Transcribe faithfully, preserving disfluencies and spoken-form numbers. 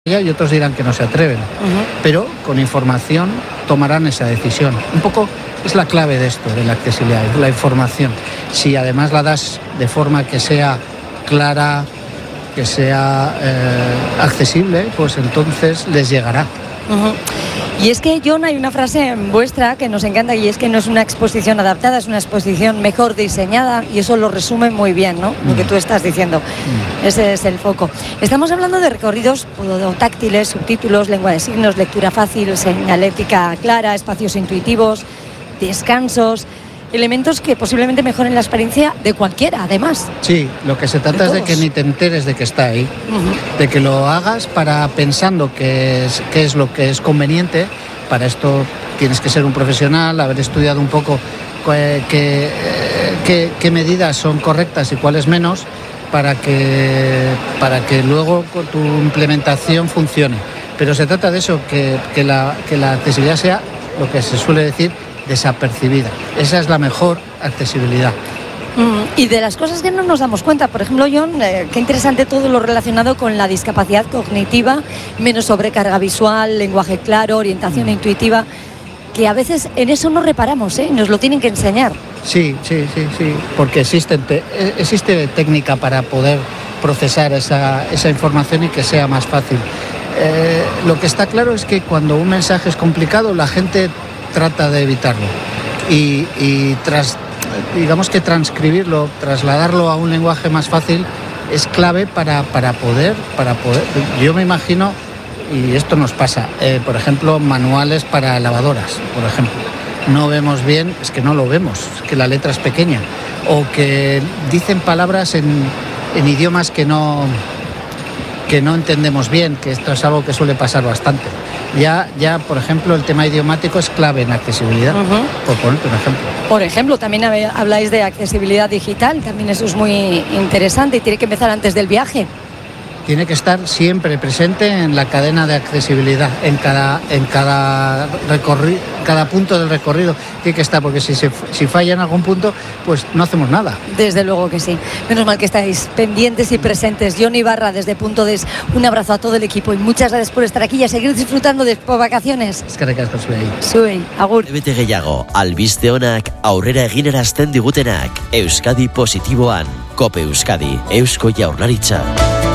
y otros dirán que no se atreven, uh-huh. pero con información tomarán esa decisión. Un poco es la clave de esto, de la accesibilidad, la información. Si además la das de forma que sea clara, que sea eh, accesible, pues entonces les llegará. Uh-huh. Y es que, Jon, hay una frase vuestra que nos encanta y es que no es una exposición adaptada, es una exposición mejor diseñada y eso lo resume muy bien, ¿no? Mm. Lo que tú estás diciendo. Mm. Ese es el foco. Estamos hablando de recorridos táctiles, subtítulos, lengua de signos, lectura fácil, señalética clara, espacios intuitivos, descansos, elementos que posiblemente mejoren la experiencia de cualquiera, además. Sí, lo que se trata es de que ni te enteres de que está ahí, uh-huh. de que lo hagas para pensando que es, que es lo que es conveniente. Para esto tienes que ser un profesional, haber estudiado un poco qué que, que, que medidas son correctas y cuáles menos, para que, para que luego tu implementación funcione. Pero se trata de eso, que, que, la, que la accesibilidad sea lo que se suele decir, desapercibida. Esa es la mejor accesibilidad. Mm, y de las cosas que no nos damos cuenta, por ejemplo, Jon, eh, qué interesante todo lo relacionado con la discapacidad cognitiva, menos sobrecarga visual, lenguaje claro, orientación mm. intuitiva, que a veces en eso no reparamos, ¿eh? Nos lo tienen que enseñar. Sí, sí, sí, sí, porque existe, te, existe técnica para poder procesar esa, esa información y que sea más fácil. Eh, lo que está claro es que cuando un mensaje es complicado, la gente trata de evitarlo y, y tras, digamos que transcribirlo, trasladarlo a un lenguaje más fácil es clave para, para poder, para poder. Yo me imagino, y esto nos pasa, eh, por ejemplo, manuales para lavadoras, por ejemplo. No vemos bien, es que no lo vemos, es que la letra es pequeña, o que dicen palabras en, en idiomas que no, que no entendemos bien, que esto es algo que suele pasar bastante. Ya, ya, por ejemplo, el tema idiomático es clave en accesibilidad, uh-huh. por ponerte un ejemplo. Por ejemplo, también habláis de accesibilidad digital, también eso es muy interesante y tiene que empezar antes del viaje. Tiene que estar siempre presente en la cadena de accesibilidad, en cada, en cada recorrido, cada punto del recorrido tiene que estar, porque si, se, si falla en algún punto, pues no hacemos nada. Desde luego que sí. Menos mal que estáis pendientes y presentes. Jon Ibarra, desde Punto Des, un abrazo a todo el equipo y muchas gracias por estar aquí y a seguir disfrutando de vacaciones. Eskerrik asko zuei. Zuei, agur. Bete gehiago, albiste onak, aurrera eginarazten digutenak, Euskadi positiboan, Kope Euskadi, Eusko Jaurlaritza.